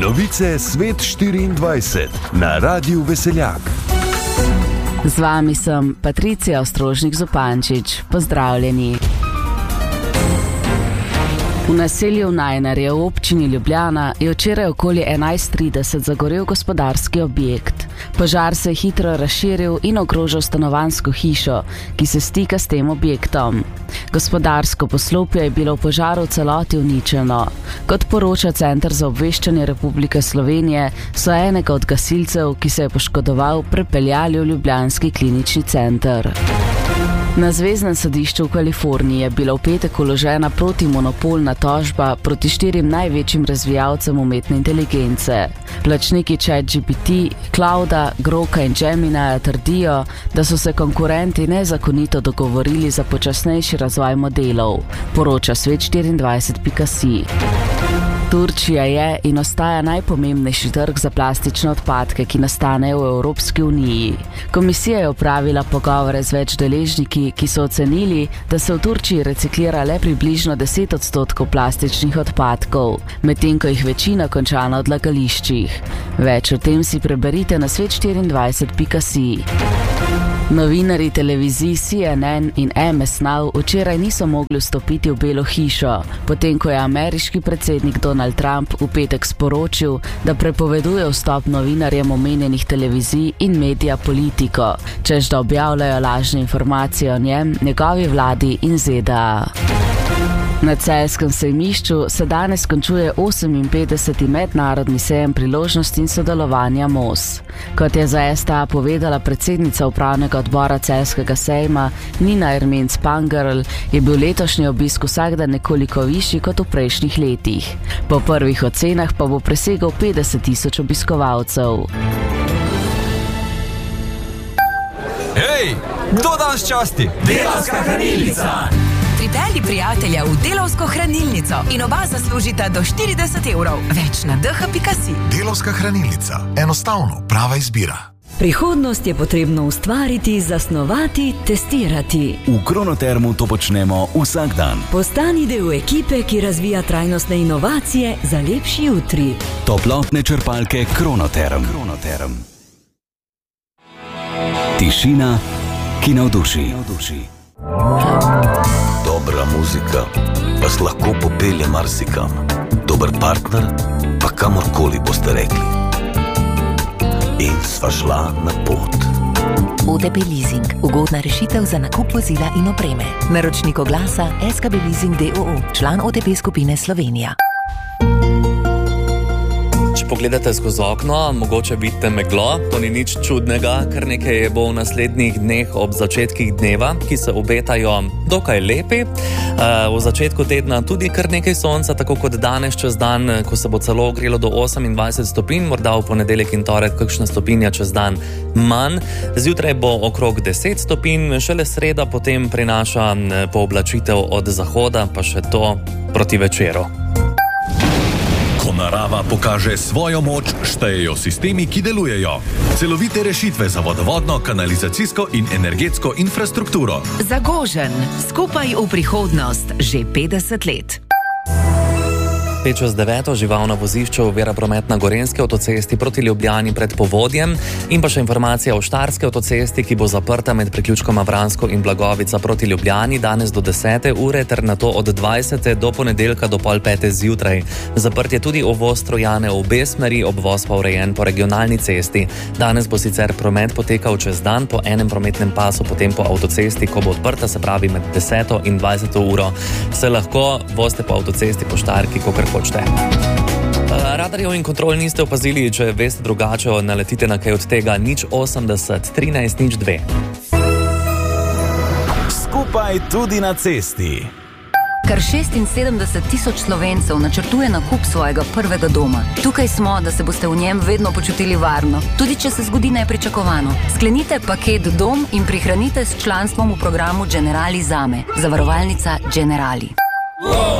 Novice Svet 24 na Radiu Veseljak. Z vami sem Patricija Ostrožnik-Zupančič. Pozdravljeni. V naselju Najnarje v občini Ljubljana je včeraj okoli 11:30 zagorel gospodarski objekt. Požar se je hitro razširil in ogrožal stanovanjsko hišo, ki se stika s tem objektom. Gospodarsko poslopje je bilo v požaru v celoti uničeno. Kot poroča Center za obveščanje Republike Slovenije, so enega od gasilcev, ki se je poškodoval, prepeljali v ljubljanski klinični center. Na Zveznem sodišču v Kaliforniji je bila v petek vložena protimonopolna tožba proti 4 največjim razvijalcem umetne inteligence. Plačniki ChatGPT, Clouda, Groka in Gemina trdijo, da so se konkurenti nezakonito dogovorili za počasnejši razvoj modelov, poroča Svet24.si. Turčija je in ostaja najpomembnejši trg za plastične odpadke, ki nastanejo v Evropski uniji. Komisija je opravila pogovore z več deležniki, ki so ocenili, da se v Turčiji reciklira le približno 10% plastičnih odpadkov, medtem ko jih večina konča na odlagališčih. Več o tem si preberite na svet24.si. Novinarji televizij CNN in MS Now včeraj niso mogli vstopiti v Belo hišo, potem ko je ameriški predsednik Donald Trump v petek sporočil, da prepoveduje vstop novinarjem omenjenih televizij in medija Politico, češ da objavljajo lažne informacije o njem, njegovi vladi in ZDA. Na celjskem sejmišču se danes končuje 58. mednarodni sejem priložnosti in sodelovanja MOS. Kot je za STA povedala predsednica upravnega odbora celjskega sejma Nina Ermenc-Pangerl, je bil letošnji obisk vsak dan nekoliko višji kot v prejšnjih letih. Po prvih ocenah pa bo presegel 50.000 obiskovalcev. Hej, kdo danes časti? Delavska hranilnica! Pripelji prijatelja v Delavsko hranilnico in oba zaslužita do 40 evrov. Več na dh.si. Delavska hranilnica. Enostavno, prava izbira. Prihodnost je potrebno ustvariti, zasnovati, testirati. V Kronotermu to počnemo vsak dan. Postani del ekipe, ki razvija trajnostne inovacije za lepši jutri. Toplotne črpalke Kronoterm. Tišina, ki navduši. Dobra muzika vas lahko popelje marsikam. Dober partner pa kamorkoli boste rekli. In sva šla na pot. OTP Leasing. Ugodna rešitev za nakup vozila in opreme. Naročnik oglasa SKB Leasing d.o.o. Član OTP skupine Slovenija. Če pogledate skozi okno, mogoče vidite meglo, to ni nič čudnega, ker nekaj bo v naslednjih dneh ob začetkih dneva, ki se obetajo dokaj lepi. V začetku tedna tudi kar nekaj sonca, tako kot danes čez dan, ko se bo celo ogrelo do 28 stopinj, morda v ponedeljek in torek kakšna stopinja čez dan manj. Zjutraj bo okrog 10 stopinj, šele sreda potem prinaša pooblačitev od zahoda, pa še to proti večeru. Ko narava pokaže svojo moč, štejejo sistemi, ki delujejo. Celovite rešitve za vodovodno, kanalizacijsko in energetsko infrastrukturo. Zagožen. Skupaj v prihodnost. Že 50 let. 5:09 živalno vozišče ovira promet na Gorenjski avtocesti proti Ljubljani pred Povodjem in pa še informacija o Štajerski avtocesti, ki bo zaprta med priključkoma Vransko in Blagovica proti Ljubljani danes do 10. ure ter nato od 20. do ponedeljka do 4:30 zjutraj. Zaprt je tudi uvoz Trojane v obe smeri, obvoz pa urejen po regionalni cesti. Danes bo sicer promet potekal čez dan po enem prometnem pasu, potem po avtocesti, ko bo odprta, se pravi med 10. in 20. uro. Se lahko vozite po avtocesti po Štajerki, kakor hočete. Radarjev in kontrol niste opazili, če veste drugače, naletite na kaj od tega. 080 13 02. Skupaj tudi na cesti. Kar 76.000 Slovencev načrtuje nakup svojega prvega doma. Tukaj smo, da se boste v njem vedno počutili varno, tudi če se zgodi nepričakovano. Sklenite paket Dom in prihranite s članstvom v programu Generali Zame. Zavarovalnica Generali.